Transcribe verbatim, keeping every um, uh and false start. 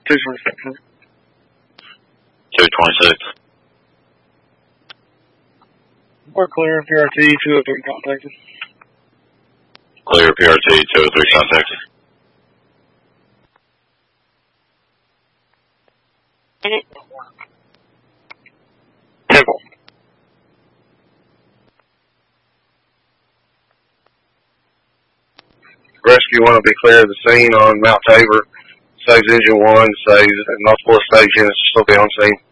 two twenty-six. two twenty-six. We're clear. P R T two oh three contacted. Clear, P R T two oh three contacted. Temple. Rescue one will be clear of the scene on Mount Tabor. Saves engine one, saves multiple stage units will still be on scene.